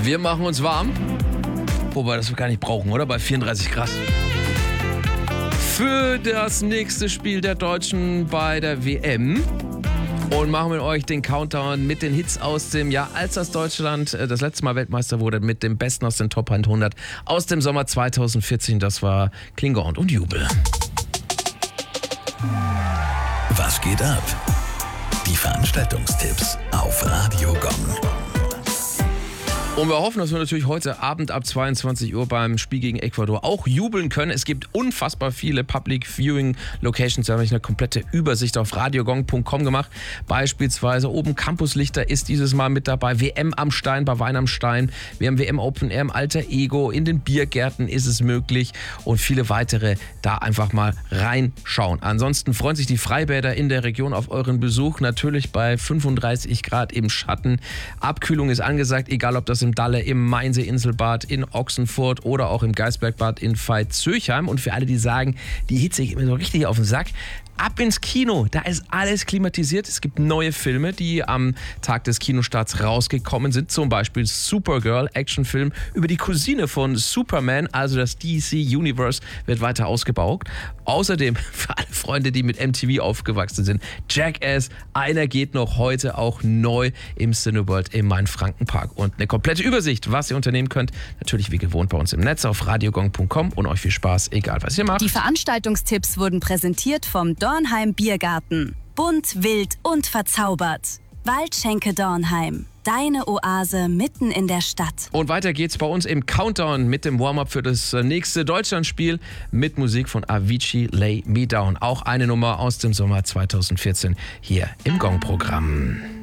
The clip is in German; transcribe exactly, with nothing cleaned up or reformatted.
Wir machen uns warm. Wobei das wir gar nicht brauchen, oder? Bei vierunddreißig Grad. Für das nächste Spiel der Deutschen bei der W M. Und machen mit euch den Countdown mit den Hits aus dem Jahr, als das Deutschland das letzte Mal Weltmeister wurde, mit dem Besten aus den Top hundert aus dem Sommer zweitausendvierzehn. Das war Klingon und Jubel. Was geht ab? Die Veranstaltungstipps auf Radio Gong. Und wir hoffen, dass wir natürlich heute Abend ab zweiundzwanzig Uhr beim Spiel gegen Ecuador auch jubeln können. Es gibt unfassbar viele Public Viewing Locations. Da habe ich eine komplette Übersicht auf radiogong punkt com gemacht. Beispielsweise oben Campuslichter ist dieses Mal mit dabei. W M am Stein bei Wein am Stein. Wir haben W M Open Air im Alter Ego. In den Biergärten ist es möglich. Und viele weitere. Da einfach mal reinschauen. Ansonsten freuen sich die Freibäder in der Region auf euren Besuch. Natürlich bei fünfunddreißig Grad im Schatten. Abkühlung ist angesagt, egal ob das im Dalle, im Mainse-Inselbad, in Ochsenfurt oder auch im Geisbergbad in Veitshöchheim. Und für alle, die sagen, die Hitze geht mir so richtig auf den Sack, ab ins Kino, da ist alles klimatisiert. Es gibt neue Filme, die am Tag des Kinostarts rausgekommen sind. Zum Beispiel Supergirl, Actionfilm über die Cousine von Superman, also das D C Universe, wird weiter ausgebaut. Außerdem für alle Freunde, die mit M T V aufgewachsen sind, Jackass, einer geht noch heute auch neu im Cineworld im Main-Franken-Park. Und eine komplette Übersicht, was ihr unternehmen könnt, natürlich wie gewohnt bei uns im Netz auf radiogong punkt com und euch viel Spaß, egal was ihr macht. Die Veranstaltungstipps wurden präsentiert vom Dornheim Biergarten. Bunt, wild und verzaubert. Waldschenke Dornheim. Deine Oase mitten in der Stadt. Und weiter geht's bei uns im Countdown mit dem Warm-up für das nächste Deutschlandspiel mit Musik von Avicii, Lay Me Down. Auch eine Nummer aus dem Sommer zweitausendvierzehn hier im Gong-Programm.